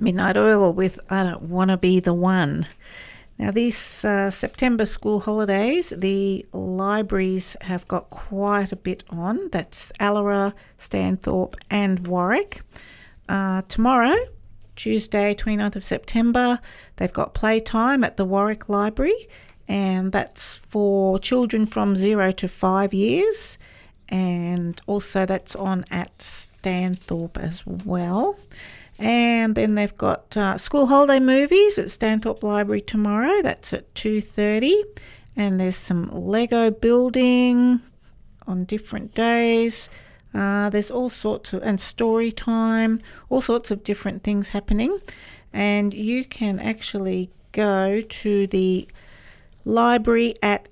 Midnight Oil with I Don't Wanna Be the One. Now, these September school holidays, the libraries have got quite a bit on. That's Allora, Stanthorpe and Warwick. Tomorrow, Tuesday, 29th of September, they've got playtime at the Warwick Library, and that's for children from 0 to 5 years. And also that's on at Stanthorpe as well. And then they've got school holiday movies at Stanthorpe Library tomorrow. That's at 2:30. And there's some Lego building on different days. There's all sorts of, and story time, all sorts of different things happening. And you can actually go to the library at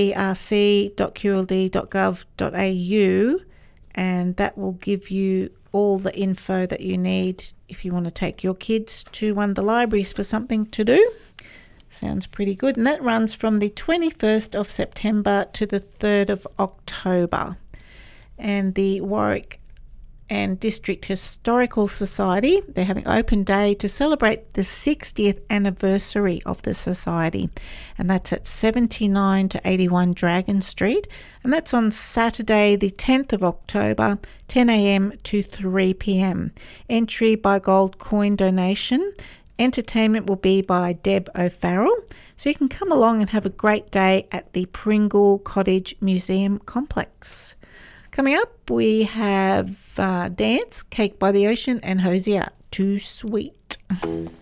sdrc.qld.gov.au, and that will give you all the info that you need if you want to take your kids to one of the libraries for something to do. Sounds pretty good. And that runs from the 21st of September to the 3rd of October. And the Warwick and District Historical Society, they're having open day to celebrate the 60th anniversary of the society, and that's at 79 to 81 Dragon Street, and that's on Saturday the 10th of October, 10 a.m. to 3 p.m. Entry by gold coin donation. Entertainment will be by Deb O'Farrell, so you can come along and have a great day at the Pringle Cottage Museum Complex. Coming up, we have Dance, Cake by the Ocean, and Hosier, Too Sweet.